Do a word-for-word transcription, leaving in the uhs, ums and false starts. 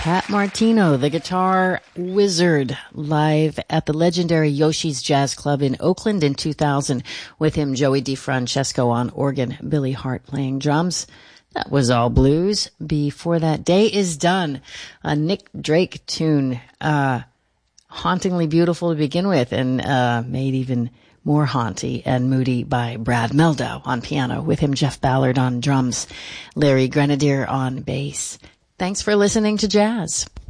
Pat Martino, the guitar wizard, live at the legendary Yoshi's Jazz Club in Oakland in two thousand. With him, Joey DeFrancesco on organ, Billy Hart playing drums. That was all blues. Before that, Day Is Done, a Nick Drake tune, uh, hauntingly beautiful to begin with, and uh, made even more haunty and moody by Brad Meldo on piano. With him, Jeff Ballard on drums, Larry Grenadier on bass. Thanks for listening to Jazz.